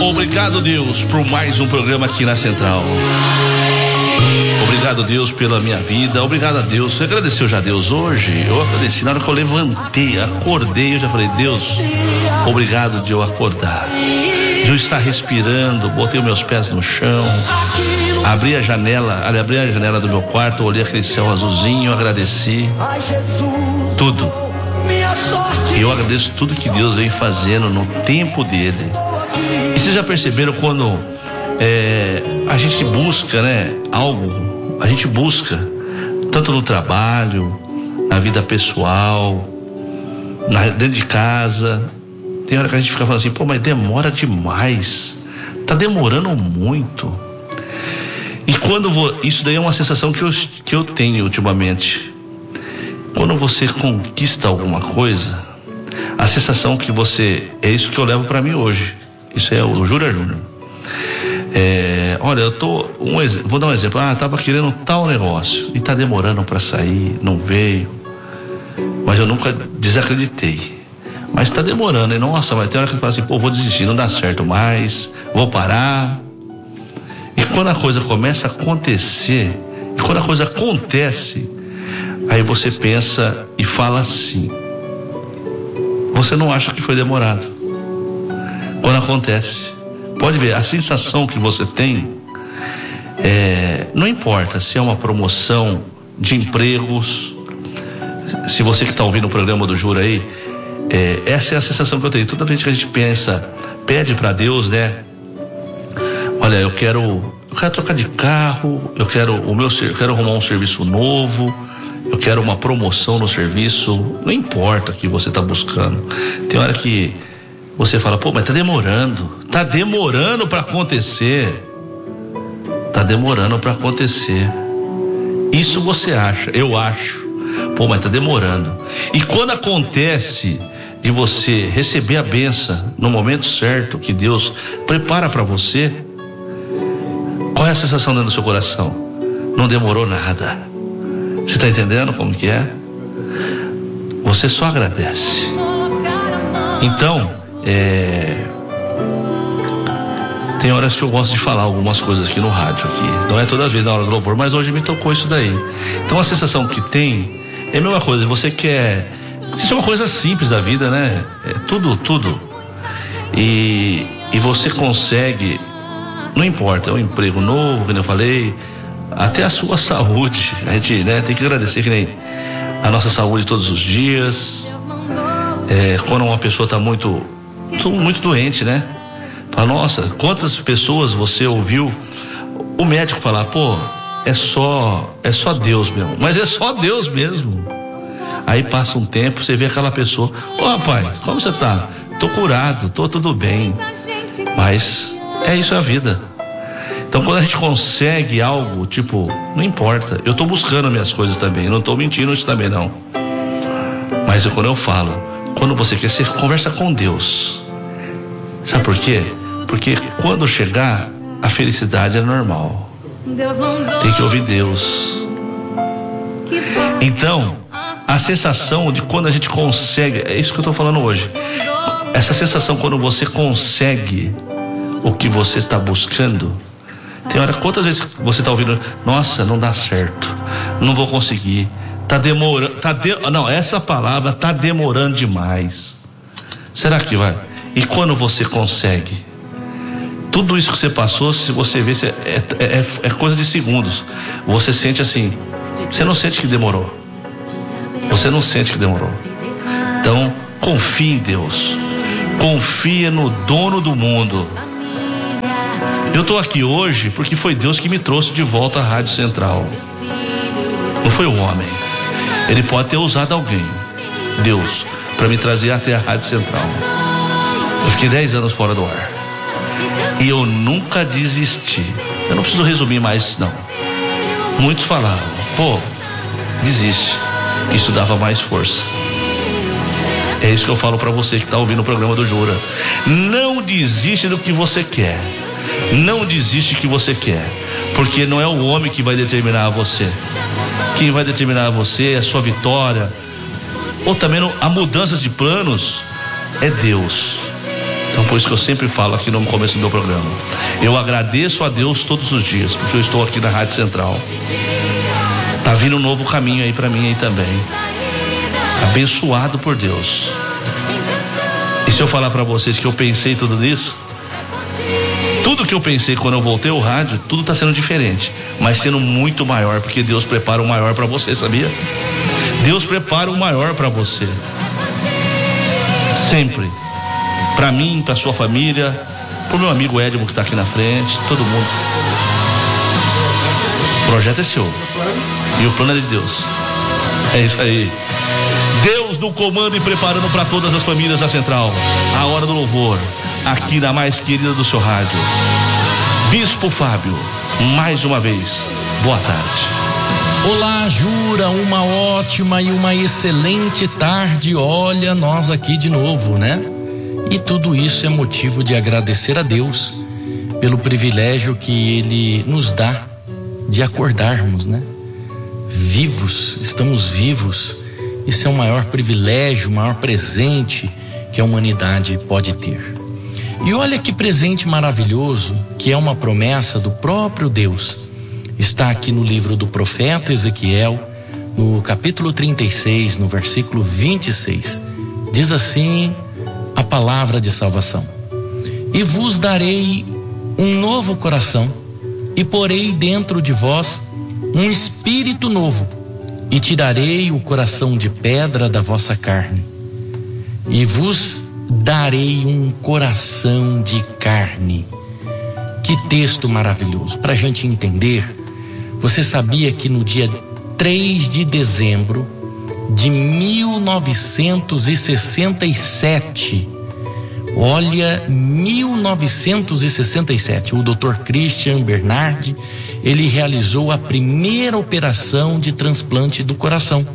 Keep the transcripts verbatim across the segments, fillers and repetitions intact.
Obrigado, Deus, por mais um programa aqui na Central. Obrigado, Deus, pela minha vida. Obrigado a Deus. Você agradeceu já a Deus hoje? Eu agradeci. Na hora que eu levantei, acordei, eu já falei: Deus, obrigado de eu acordar, de eu estar respirando. Botei os meus pés no chão, abri a janela, abri a janela do meu quarto, olhei aquele céu azulzinho, agradeci tudo. E eu agradeço tudo que Deus vem fazendo no tempo dele. E vocês já perceberam quando é, a gente busca, né, algo, a gente busca tanto no trabalho, na vida pessoal, na, dentro de casa. Tem hora que a gente fica falando assim: pô, mas demora demais, tá demorando muito. E quando vou, isso daí é uma sensação que eu, que eu tenho ultimamente. Quando você conquista alguma coisa, a sensação que você, é isso que eu levo para mim hoje. Isso é o Jura Júnior. É, olha, eu tô, um, vou dar um exemplo. Ah, tava querendo tal negócio e tá demorando para sair, não veio. Mas eu nunca desacreditei. Mas tá demorando, e nossa, vai ter hora que eu falo assim: pô, vou desistir, não dá certo mais, vou parar. E quando a coisa começa a acontecer, e quando a coisa acontece, aí você pensa e fala assim: você não acha que foi demorado? Quando acontece, pode ver, a sensação que você tem, é, não importa se é uma promoção de empregos, se você que está ouvindo o programa do Jura aí, é, essa é a sensação que eu tenho. Toda vez que a gente pensa, pede para Deus, né? Olha, eu quero, eu quero trocar de carro, eu quero o meu, eu quero arrumar um serviço novo, eu quero uma promoção no serviço. Não importa o que você está buscando. Tem hora que você fala: pô, mas tá demorando, tá demorando para acontecer, tá demorando para acontecer. Isso você acha, eu acho. Pô, mas tá demorando. E quando acontece de você receber a bênção no momento certo que Deus prepara para você, qual é a sensação dentro do seu coração? Não demorou nada. Você está entendendo como que é? Você só agradece. Então, é... tem horas que eu gosto de falar algumas coisas aqui no rádio aqui. Não é todas as vezes na hora do louvor, mas hoje me tocou isso daí. Então a sensação que tem é a mesma coisa. Você quer, isso é uma coisa simples da vida, né? É tudo, tudo. E, e você consegue, não importa, é um emprego novo, como eu falei, até a sua saúde. A gente, né, tem que agradecer que nem a nossa saúde todos os dias. É, quando uma pessoa está muito, muito doente, né? Fala: nossa, quantas pessoas você ouviu o médico falar: pô, é só, é só Deus mesmo. Mas é só Deus mesmo. Aí passa um tempo, você vê aquela pessoa: ô oh, rapaz, como você tá? Tô curado, tô tudo bem. Mas é isso, é a vida. Então quando a gente consegue algo, tipo, não importa, eu tô buscando minhas coisas também, não tô mentindo isso também não. Mas eu, quando eu falo, quando você quer, você conversa com Deus. Sabe por quê? Porque quando chegar, a felicidade é normal. Tem que ouvir Deus. Então, a sensação de quando a gente consegue, é isso que eu estou falando hoje. Essa sensação quando você consegue o que você está buscando. Tem hora, quantas vezes você está ouvindo: nossa, não dá certo, não vou conseguir, tá demorando, tá de, não, essa palavra tá demorando demais. Será que vai? E quando você consegue, tudo isso que você passou, se você vê, é, é, é coisa de segundos. Você sente assim, você não sente que demorou. Você não sente que demorou. Então, confie em Deus. Confia no dono do mundo. Eu estou aqui hoje porque foi Deus que me trouxe de volta à Rádio Central. Não foi o homem. Ele pode ter usado alguém, Deus, para me trazer até a Rádio Central. Eu fiquei dez anos fora do ar. E eu nunca desisti. Eu não preciso resumir mais, não. Muitos falavam: pô, desiste. Isso dava mais força. É isso que eu falo para você que está ouvindo o programa do Jura. Não desiste do que você quer. Não desiste do que você quer. Porque não é o homem que vai determinar você. Quem vai determinar você é a sua vitória. Ou também a mudança de planos é Deus. Então por isso que eu sempre falo aqui no começo do meu programa, eu agradeço a Deus todos os dias, porque eu estou aqui na Rádio Central. Tá vindo um novo caminho aí para mim aí também, abençoado por Deus. E se eu falar para vocês que eu pensei tudo isso, tudo que eu pensei quando eu voltei ao rádio, tudo está sendo diferente, mas sendo muito maior, porque Deus prepara o maior para você, sabia? Deus prepara o maior para você, sempre, para mim, para sua família, para o meu amigo Edmo que está aqui na frente, todo mundo. O projeto é seu e o plano é de Deus. É isso aí. Deus no comando e preparando para todas as famílias da Central. A hora do louvor, aqui na mais querida do seu rádio. Bispo Fábio, mais uma vez, boa tarde. Olá, Jura, uma ótima e uma excelente tarde. Olha, nós aqui de novo, né? E tudo isso é motivo de agradecer a Deus pelo privilégio que Ele nos dá de acordarmos, né? Vivos, estamos vivos. Isso é o maior privilégio, o maior presente que a humanidade pode ter. E olha que presente maravilhoso, que é uma promessa do próprio Deus. Está aqui no livro do profeta Ezequiel, no capítulo trinta e seis, no versículo vinte e seis. Diz assim a palavra de salvação: E vos darei um novo coração, e porei dentro de vós um espírito novo, e tirarei o coração de pedra da vossa carne, e vos darei um coração de carne. Que texto maravilhoso, para a gente entender. Você sabia que no dia três de dezembro de mil novecentos e sessenta e sete, olha, mil novecentos e sessenta e sete, o doutor Christian Bernardi, ele realizou a primeira operação de transplante do coração.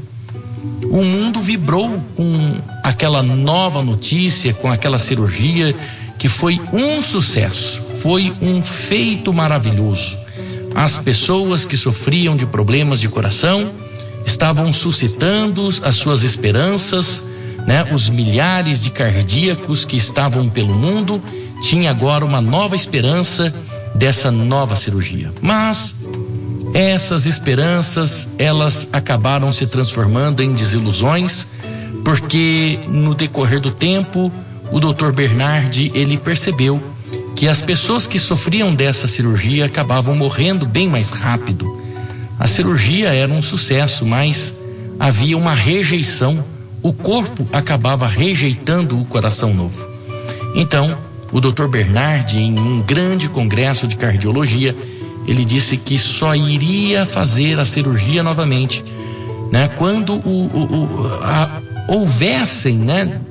O mundo vibrou com aquela nova notícia, com aquela cirurgia que foi um sucesso, foi um feito maravilhoso. As pessoas que sofriam de problemas de coração estavam suscitando as suas esperanças, né? Os milhares de cardíacos que estavam pelo mundo tinham agora uma nova esperança dessa nova cirurgia. Mas essas esperanças, elas acabaram se transformando em desilusões, porque no decorrer do tempo, o doutor Bernardi, ele percebeu que as pessoas que sofriam dessa cirurgia acabavam morrendo bem mais rápido. A cirurgia era um sucesso, mas havia uma rejeição. O corpo acabava rejeitando o coração novo. Então, o doutor Bernardi, em um grande congresso de cardiologia, ele disse que só iria fazer a cirurgia novamente, né, quando o, o, o, a, houvessem, né,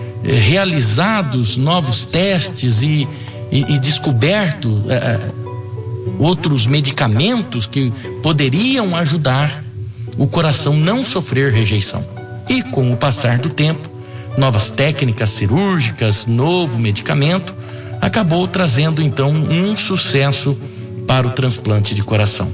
realizados novos testes e, e, e descoberto é, outros medicamentos que poderiam ajudar o coração não sofrer rejeição. E com o passar do tempo, novas técnicas cirúrgicas, novo medicamento, acabou trazendo então um sucesso para o transplante de coração.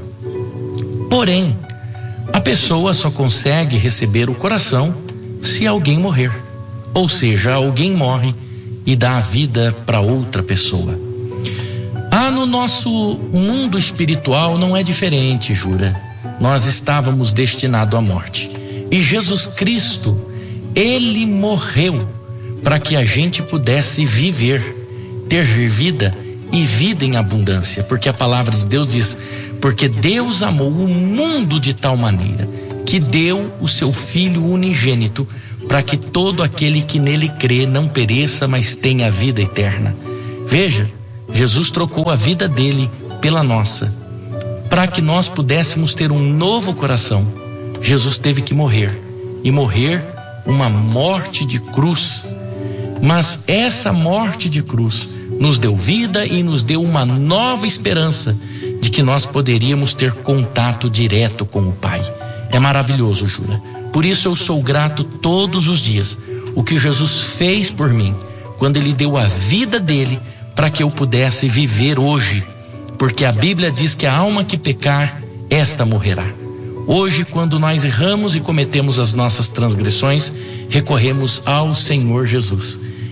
Porém, a pessoa só consegue receber o coração se alguém morrer. Ou seja, alguém morre e dá a vida para outra pessoa. Ah, no nosso mundo espiritual não é diferente, Jura. Nós estávamos destinados à morte. E Jesus Cristo, Ele morreu para que a gente pudesse viver, ter vida e vida em abundância. Porque a palavra de Deus diz: porque Deus amou o mundo de tal maneira que deu o seu Filho unigênito, para que todo aquele que nele crê não pereça, mas tenha a vida eterna. Veja, Jesus trocou a vida dele pela nossa, para que nós pudéssemos ter um novo coração. Jesus teve que morrer, e morrer uma morte de cruz. Mas essa morte de cruz nos deu vida e nos deu uma nova esperança de que nós poderíamos ter contato direto com o Pai. É maravilhoso, Jura. Por isso eu sou grato todos os dias. O que Jesus fez por mim, quando Ele deu a vida dele para que eu pudesse viver hoje. Porque a Bíblia diz que a alma que pecar, esta morrerá. Hoje, quando nós erramos e cometemos as nossas transgressões, recorremos ao Senhor Jesus.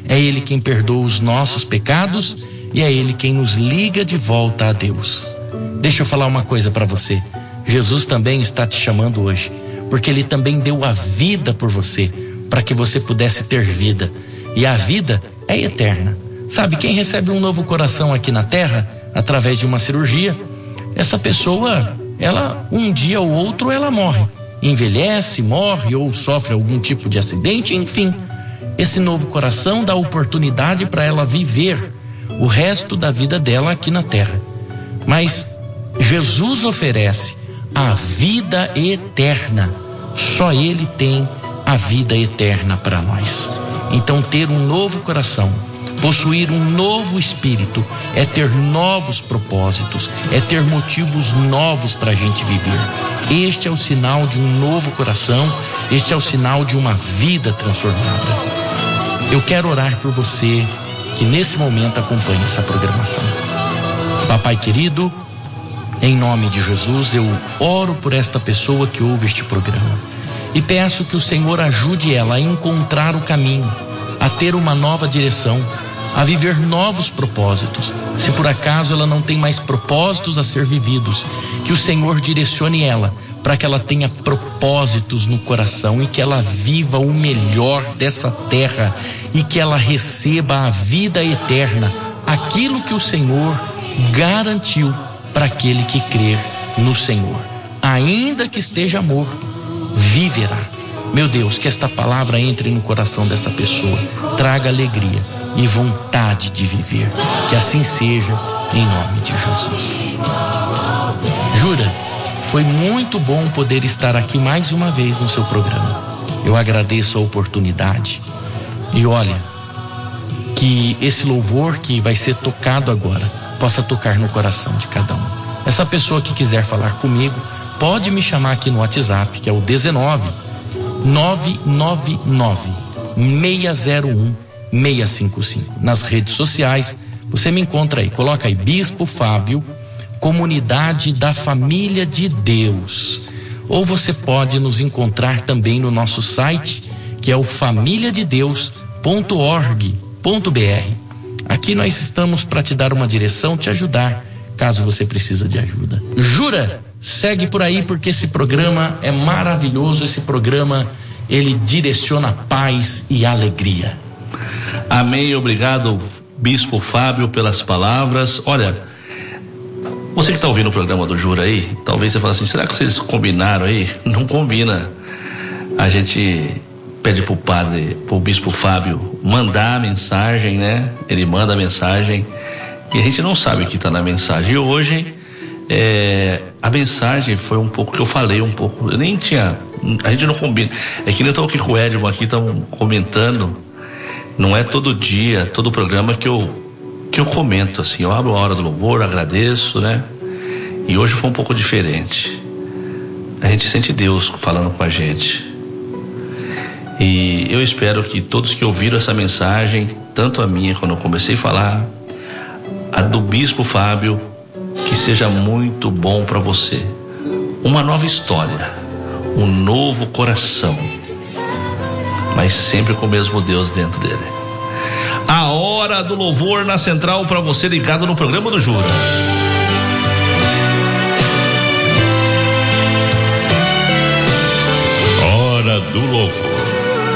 É Ele quem perdoa os nossos pecados e é Ele quem nos liga de volta a Deus. Deixa eu falar uma coisa para você. Jesus também está te chamando hoje, porque Ele também deu a vida por você, para que você pudesse ter vida. E a vida é eterna. Sabe, quem recebe um novo coração aqui na terra, através de uma cirurgia, essa pessoa, ela, um dia ou outro, ela morre. Envelhece, morre ou sofre algum tipo de acidente, enfim. Esse novo coração dá oportunidade para ela viver o resto da vida dela aqui na terra. Mas Jesus oferece a vida eterna. Só Ele tem a vida eterna para nós. Então, ter um novo coração, possuir um novo espírito, é ter novos propósitos, é ter motivos novos para a gente viver. Este é o sinal de um novo coração, este é o sinal de uma vida transformada. Eu quero orar por você que nesse momento acompanha essa programação. Papai querido, em nome de Jesus, eu oro por esta pessoa que ouve este programa e peço que o Senhor ajude ela a encontrar o caminho, a ter uma nova direção, a viver novos propósitos. Se por acaso ela não tem mais propósitos a ser vividos, que o Senhor direcione ela para que ela tenha propósitos no coração e que ela viva o melhor dessa terra e que ela receba a vida eterna, aquilo que o Senhor garantiu para aquele que crer no Senhor. Ainda que esteja morto, viverá. Meu Deus, que esta palavra entre no coração dessa pessoa, traga alegria e vontade de viver. Que assim seja, em nome de Jesus. Jura, foi muito bom poder estar aqui mais uma vez no seu programa. Eu agradeço a oportunidade. E olha, que esse louvor que vai ser tocado agora possa tocar no coração de cada um. Essa pessoa que quiser falar comigo, pode me chamar aqui no WhatsApp, que é o dezenove, nove nove nove, seis zero um, seis cinco cinco. Nas redes sociais, você me encontra aí, coloca aí Bispo Fábio, Comunidade da Família de Deus. Ou você pode nos encontrar também no nosso site, que é o família de deus ponto org ponto br. Aqui nós estamos para te dar uma direção, te ajudar, caso você precise de ajuda. Jura, segue por aí, porque esse programa é maravilhoso, esse programa, ele direciona paz e alegria. Amém, obrigado, Bispo Fábio, pelas palavras. Olha, você que está ouvindo o programa do Jura aí, talvez você fale assim, será que vocês combinaram aí? Não combina. A gente pede pro padre, pro Bispo Fábio mandar a mensagem, né? Ele manda a mensagem e a gente não sabe o que está na mensagem. E hoje é, a mensagem foi um pouco que eu falei um pouco, eu nem tinha, a gente não combina. É que nem eu estou aqui com o Edmo aqui, estão comentando. Não é todo dia, todo programa que eu que eu comento assim, eu abro a hora do louvor, agradeço, né? E hoje foi um pouco diferente. A gente sente Deus falando com a gente. E eu espero que todos que ouviram essa mensagem, tanto a minha quando eu comecei a falar, a do Bispo Fábio, que seja muito bom para você. Uma nova história, um novo coração, mas sempre com o mesmo Deus dentro dele. A hora do louvor na central para você ligado no programa do Jura. Hora do louvor.